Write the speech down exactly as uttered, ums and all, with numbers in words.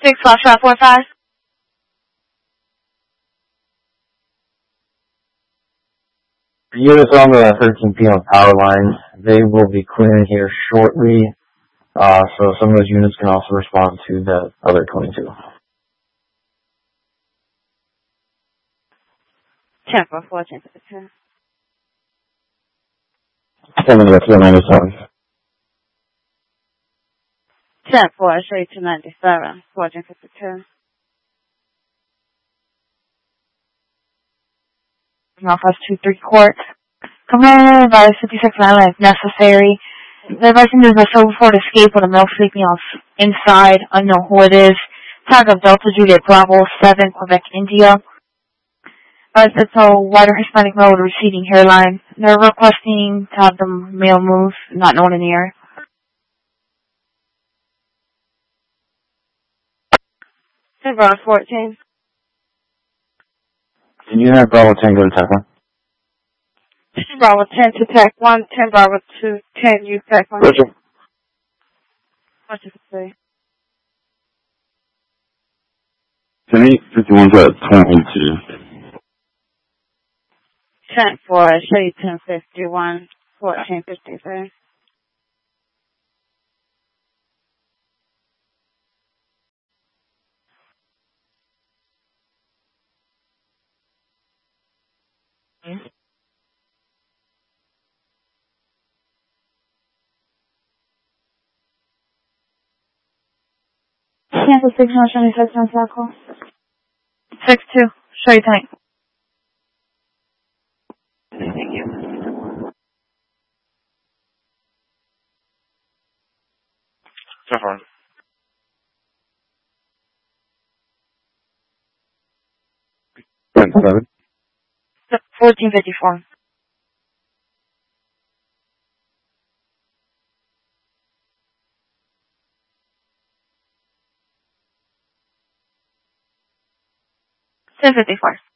Six Foxtrot four five. Units on the thirteen P M power lines, they will be clearing here shortly, uh, so some of those units can also respond to the other twenty-two. ten four four, ten fifty-two. Seven to two ninety-seven. ten four, show you two ninety-seven, fourteen fifty-two. Northwest two three court. Commander advised fifty-six island if necessary. The advising there's a silver Ford escape with a male sleeping on inside, unknown who it is. Tag of Delta Juliet Bravo seven, Quebec, India. Uh, it's a whiter Hispanic male with a receding hairline. They're requesting to have the male move, not known in the area. ten Bravo fourteen. Can you have Bravo ten go to Tech one? ten Bravo ten to Tech one, ten Bravo two, ten U Tech one. Roger. What does it say? ten eight fifty-one to twenty-two. ten four, show you ten fifty-one, fourteen fifty-three. Cancel signal, show me six one circle. six two, show you tank. Thank you. So far. ten seven. fourteen fifty-four. ten fifty-four.